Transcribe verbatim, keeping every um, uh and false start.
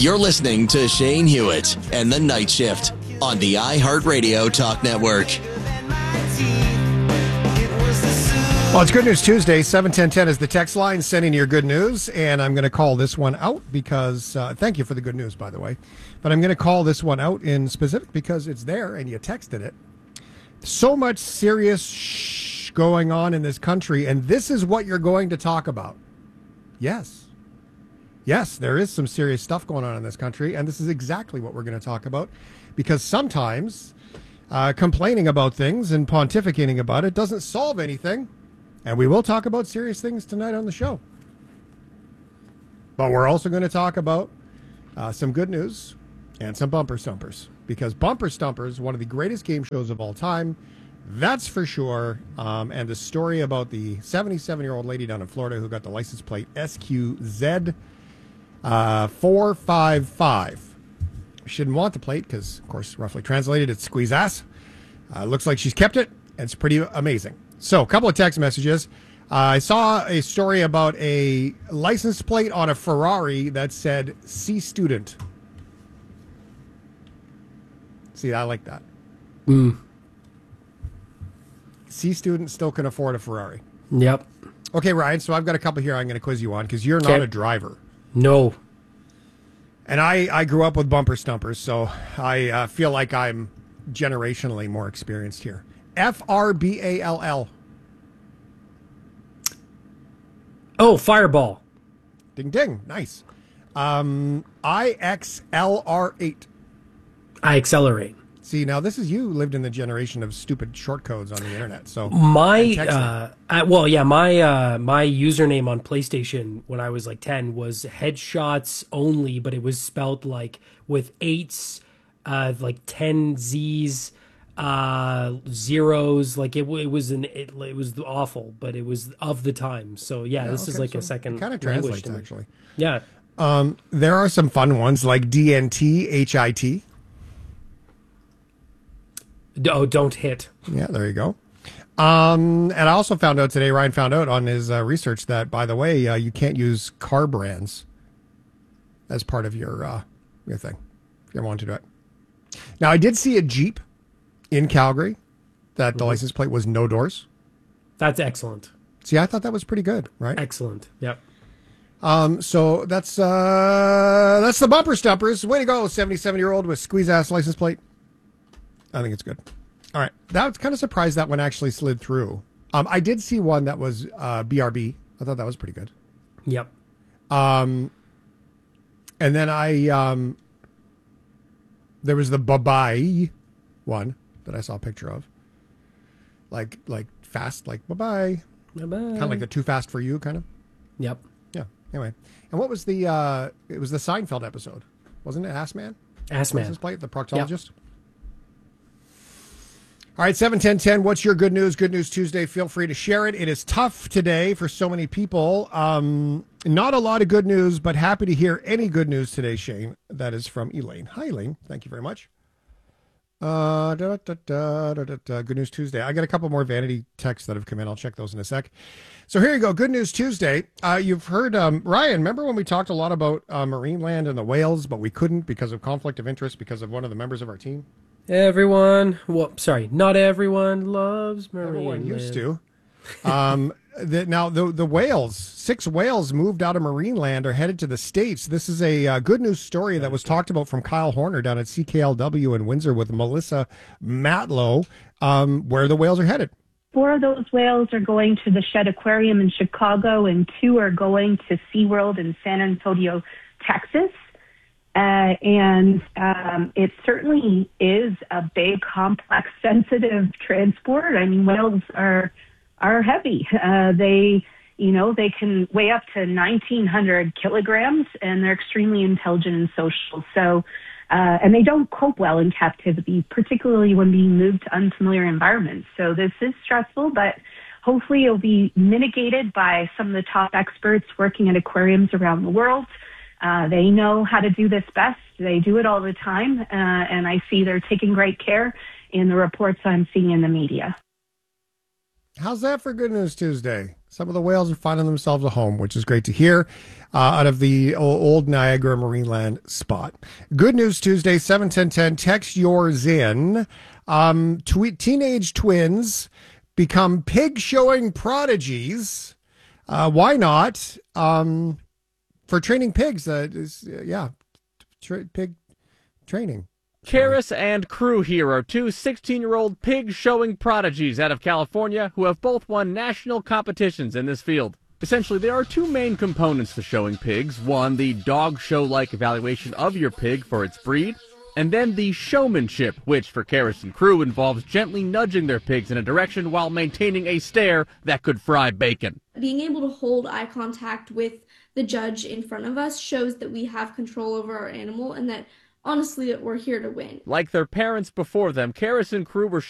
You're listening to Shane Hewitt and the Night Shift on the iHeartRadio Talk Network. Well, it's Good News Tuesday. seven ten ten is the text line. Send in your good news, and I'm going to call this one out because, uh, thank you for the good news, by the way, but I'm going to call this one out in specific because it's there and you texted it. So much serious shh going on in this country, and this is what you're going to talk about. Yes. Yes, there is some serious stuff going on in this country, and this is exactly what we're going to talk about, because sometimes uh, complaining about things and pontificating about it doesn't solve anything, and we will talk about serious things tonight on the show. But we're also going to talk about uh, some good news and some bumper stumpers, because Bumper Stumpers, one of the greatest game shows of all time, that's for sure, um, and the story about the seventy-seven-year-old lady down in Florida who got the license plate S Q Z Uh, four five five. She didn't want the plate because, of course, roughly translated, it's squeeze ass. Uh, looks like she's kept it, and it's pretty amazing. So, a couple of text messages. Uh, I saw a story about a license plate on a Ferrari that said C student. See, I like that. Mm. C student still can afford a Ferrari. Yep. Okay, Ryan, so I've got a couple here I'm going to quiz you on because you're not Okay. a driver. No. And I, I grew up with bumper stumpers, so I uh, feel like I'm generationally more experienced here. F R B A L L. Oh, Fireball. Ding, ding. Nice. Um, I X L R eight. I accelerate. See, now this is you lived in the generation of stupid short codes on the internet. So My, uh, I, well, yeah, my uh, my username on PlayStation when I was like ten was headshots only, but it was spelled like with eights, uh, like ten Z's, uh, zeros. Like it, it was an it, it was awful, but it was of the time. So yeah, Yeah, this okay, is like so a second it kind of language translates, to me. actually. Yeah. Um, there are some fun ones like D N T H I T. Oh, don't hit. Yeah, there you go. Um, and I also found out today, Ryan found out on his uh, research that, by the way, uh, you can't use car brands as part of your uh, your thing if you ever want to do it. Now, I did see a Jeep in Calgary that the Mhm. license plate was no doors. That's excellent. See, I thought that was pretty good, right? Excellent. Yep. Um, so that's uh, that's the bumper stumpers. Way to go, seventy-seven-year-old with squeeze-ass license plate. I think it's good. All right. That was kind of surprised that one actually slid through. Um, I did see one that was uh, B R B. I thought that was pretty good. Yep. Um, and then I, um, there was the bye-bye one that I saw a picture of. Like, like fast, like bye-bye. Bye-bye. Kind of like the too fast for you kind of. Yep. Yeah. Anyway. And what was the, uh, it was the Seinfeld episode. Wasn't it Ass Man? Ass Man. License plate, the proctologist? Yep. All right, seven ten ten, what's your good news? Good News Tuesday. Feel free to share it. It is tough today for so many people. Um, not a lot of good news, but happy to hear any good news today, Shane. That is from Elaine. Hi, Elaine. Thank you very much. Uh, da, da, da, da, da, da. Good News Tuesday. I got a couple more vanity texts that have come in. I'll check those in a sec. So here you go. Good News Tuesday. Uh, you've heard, um, Ryan, remember when we talked a lot about uh, Marineland and the whales, but we couldn't because of conflict of interest because of one of the members of our team? Everyone, well, sorry, not everyone loves Marineland. Everyone used to. Um, the, now, the the whales, six whales moved out of Marineland, are headed to the States. This is a uh, good news story that was talked about from Kyle Horner down at C K L W in Windsor with Melissa Matlow, um, where the whales are headed. Four of those whales are going to the Shedd Aquarium in Chicago, and two are going to SeaWorld in San Antonio, Texas. Uh, and um, it certainly is a big, complex, sensitive transport. I mean, whales are are heavy. Uh, they, you know, they can weigh up to nineteen hundred kilograms, and they're extremely intelligent and social. So, uh, and they don't cope well in captivity, particularly when being moved to unfamiliar environments. So this is stressful, but hopefully it'll be mitigated by some of the top experts working at aquariums around the world. Uh, they know how to do this best. They do it all the time, uh, and I see they're taking great care in the reports I'm seeing in the media. How's that for Good News Tuesday? some of the whales are finding themselves a home, which is great to hear uh, out of the old Niagara Marineland spot. Good News Tuesday, seven ten ten. Text yours in. Um, tw- teenage twins become pig showing prodigies. Uh, why not? Um, for training pigs. Uh, is, uh, yeah, tra- pig training. Karis and crew here are two sixteen-year-old pig-showing prodigies out of California who have both won national competitions in this field. Essentially, there are two main components to showing pigs. One, the dog show-like evaluation of your pig for its breed, and then the showmanship, which for Karis and crew involves gently nudging their pigs in a direction while maintaining a stare that could fry bacon. Being able to hold eye contact with the judge in front of us shows that we have control over our animal and that honestly, we're here to win. Like their parents before them, Karis and crew were